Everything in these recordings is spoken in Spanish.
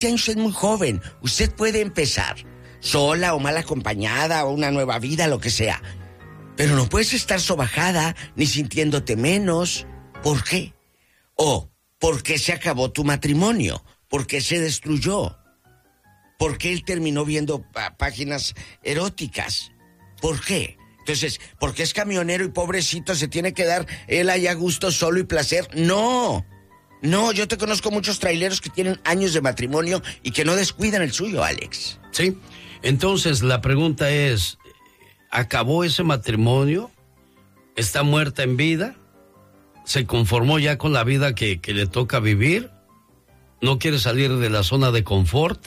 años es muy joven. Usted puede empezar sola o mal acompañada o una nueva vida, lo que sea. Pero no puedes estar sobajada ni sintiéndote menos. ¿Por qué? O ¿por qué se acabó tu matrimonio? ¿Por qué se destruyó? ¿Por qué él terminó viendo páginas eróticas? ¿Por qué? Entonces, ¿por qué es camionero y pobrecito se tiene que dar él ahí a gusto, solo y placer? No, yo te conozco muchos traileros que tienen años de matrimonio y que no descuidan el suyo, Alex. Sí, entonces la pregunta es, ¿acabó ese matrimonio? ¿Está muerta en vida? ¿Se conformó ya con la vida que le toca vivir? ¿No quiere salir de la zona de confort?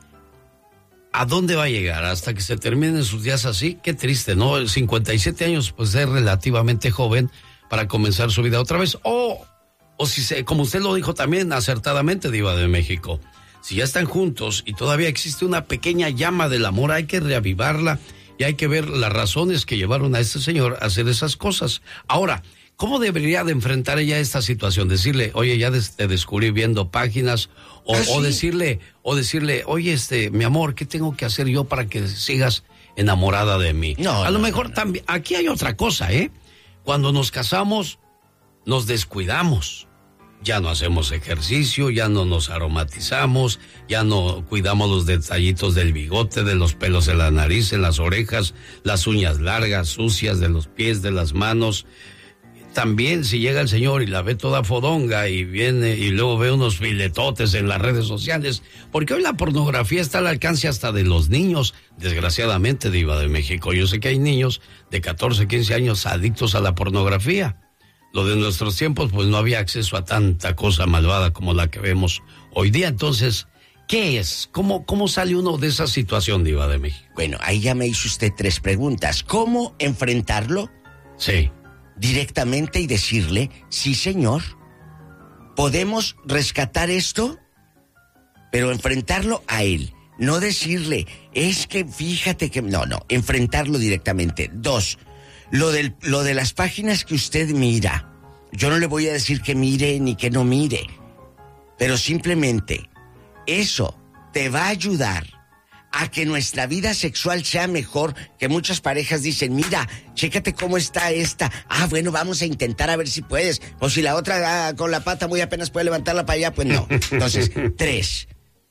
¿A dónde va a llegar? ¿Hasta que se terminen sus días así? Qué triste, ¿no? 57 años, pues es relativamente joven para comenzar su vida otra vez. O si como usted lo dijo también acertadamente, Diva de México, si ya están juntos y todavía existe una pequeña llama del amor, hay que reavivarla y hay que ver las razones que llevaron a este señor a hacer esas cosas. Ahora, ¿cómo debería de enfrentar ella esta situación? Decirle, oye, ya te descubrí viendo páginas, o decirle, oye, mi amor, ¿qué tengo que hacer yo para que sigas enamorada de mí? A lo mejor también, aquí hay otra cosa, ¿eh? Cuando nos casamos, nos descuidamos. Ya no hacemos ejercicio, ya no nos aromatizamos, ya no cuidamos los detallitos del bigote, de los pelos de la nariz, en las orejas, las uñas largas, sucias, de los pies, de las manos. También si llega el señor y la ve toda fodonga y viene y luego ve unos filetotes en las redes sociales, porque hoy la pornografía está al alcance hasta de los niños, desgraciadamente, Diva de México. Yo sé que hay niños de 14, 15 años adictos a la pornografía. Lo de nuestros tiempos, pues no había acceso a tanta cosa malvada como la que vemos hoy día. Entonces, ¿qué es? ¿Cómo sale uno de esa situación, Diva de México? Bueno, ahí ya me hizo usted 3 preguntas. ¿Cómo enfrentarlo? Sí. Directamente y decirle, sí señor, podemos rescatar esto, pero enfrentarlo a él, no decirle, es que fíjate que... No, enfrentarlo directamente. 2, lo de las páginas que usted mira, yo no le voy a decir que mire ni que no mire, pero simplemente eso te va a ayudar a que nuestra vida sexual sea mejor, que muchas parejas dicen, mira, chécate cómo está esta. Bueno, vamos a intentar a ver si puedes. O si la otra con la pata muy apenas puede levantarla para allá, pues no. Entonces, 3,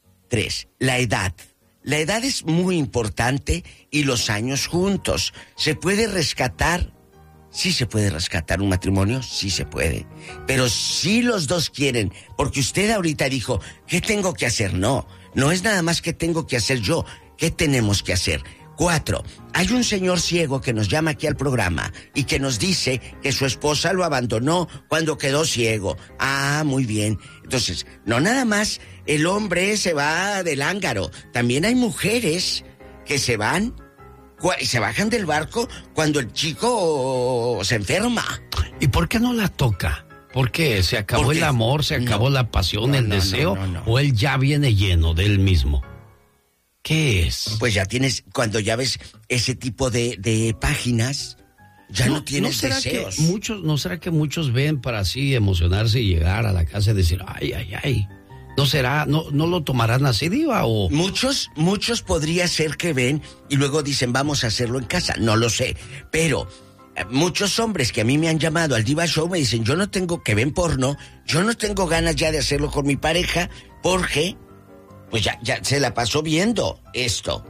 la edad. La edad es muy importante y los años juntos. ¿Se puede rescatar? Sí se puede rescatar un matrimonio, sí se puede. Pero si los dos quieren, porque usted ahorita dijo, ¿qué tengo que hacer? No es nada más que tengo que hacer yo. ¿Qué tenemos que hacer? 4, hay un señor ciego que nos llama aquí al programa y que nos dice que su esposa lo abandonó cuando quedó ciego. Muy bien. Entonces, no nada más el hombre se va del ángaro. También hay mujeres que se bajan del barco cuando el chico se enferma. ¿Y por qué no la toca? ¿Por qué? ¿Se acabó el amor? ¿Se acabó la pasión, el deseo? No. ¿O él ya viene lleno de él mismo? ¿Qué es? Pues ya tienes, cuando ya ves ese tipo de páginas, ya no tienes deseos. ¿No será que muchos ven para así emocionarse y llegar a la casa y decir, ay? ¿No será, no lo tomarán así, Diva, o...? Muchos podría ser que ven y luego dicen, vamos a hacerlo en casa. No lo sé, pero... muchos hombres que a mí me han llamado al Diva Show me dicen, que ven porno, yo no tengo ganas ya de hacerlo con mi pareja porque pues ya se la pasó viendo esto.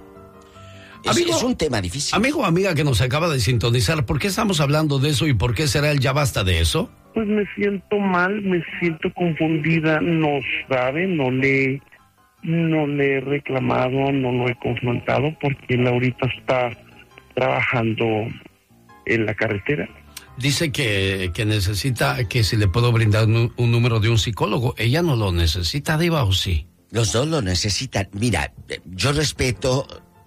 Es un tema difícil. Amigo o amiga que nos acaba de sintonizar, ¿por qué estamos hablando de eso y por qué será el ya basta de eso? Pues me siento mal, me siento confundida, no sabe, no le he reclamado, no lo he confrontado porque él ahorita está trabajando en la carretera. Dice que necesita, que si le puedo brindar un número de un psicólogo. ¿Ella no lo necesita, Diva, o sí? Los dos lo necesitan. Mira, yo respeto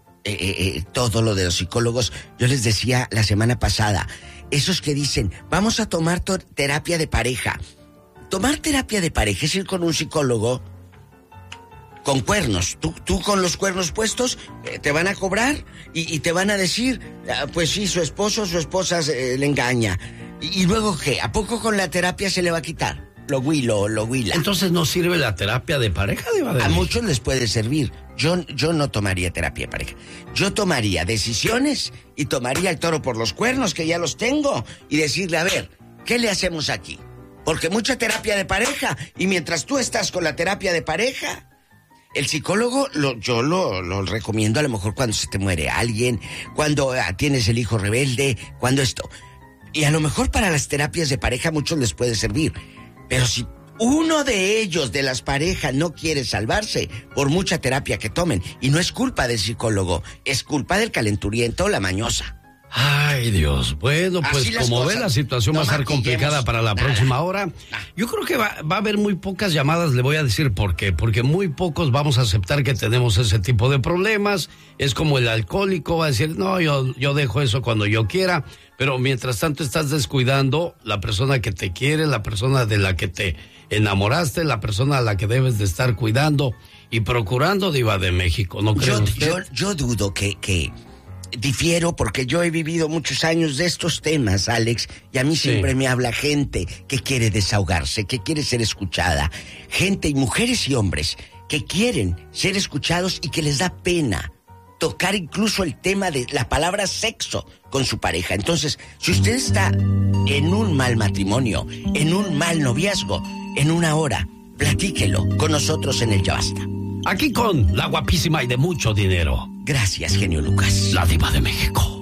todo lo de los psicólogos. Yo les decía la semana pasada, esos que dicen, vamos a tomar terapia de pareja. Tomar terapia de pareja es ir con un psicólogo con cuernos. Tú con los cuernos puestos te van a cobrar y te van a decir, pues sí, su esposo o su esposa le engaña. ¿Y luego qué? ¿A poco con la terapia se le va a quitar? lo huila. Entonces no sirve la terapia de pareja, Diva de A México. muchos les puede servir. Yo no tomaría terapia de pareja. Yo tomaría decisiones y tomaría el toro por los cuernos, que ya los tengo, y decirle, a ver, ¿qué le hacemos aquí? Porque mucha terapia de pareja, y mientras tú estás con la terapia de pareja, el psicólogo yo lo recomiendo a lo mejor cuando se te muere alguien, cuando tienes el hijo rebelde, cuando esto. Y a lo mejor para las terapias de pareja a muchos les puede servir. Pero si uno de ellos, de las parejas, no quiere salvarse por mucha terapia que tomen, y no es culpa del psicólogo, es culpa del calenturiento o la mañosa. Ay, Dios. Bueno, pues como ve, la situación va a estar complicada para la próxima hora. Yo creo que va a haber muy pocas llamadas, le voy a decir por qué. Porque muy pocos vamos a aceptar que tenemos ese tipo de problemas. Es como el alcohólico, va a decir, no, yo dejo eso cuando yo quiera. Pero mientras tanto estás descuidando la persona que te quiere, la persona de la que te enamoraste, la persona a la que debes de estar cuidando y procurando, Diva de México. ¿No cree usted? Yo dudo que difiero, porque yo he vivido muchos años de estos temas, Alex, y a mí siempre me habla gente que quiere desahogarse, que quiere ser escuchada, gente y mujeres y hombres que quieren ser escuchados y que les da pena tocar incluso el tema de la palabra sexo con su pareja. Entonces, si usted está en un mal matrimonio, en un mal noviazgo, en una hora, platíquelo con nosotros en el Ya Basta. Aquí con la guapísima y de mucho dinero. Gracias, genio Lucas. La Diva de México.